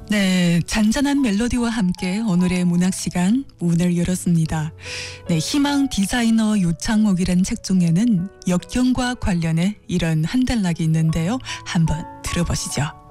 네, 잔잔한 멜로디와 함께 오늘의 문학 시간 문을 열었습니다. 네, 희망 디자이너 요창옥이란 책 중에는 역경과 관련해 이런 한 단락이 있는데요. 한번 들어보시죠.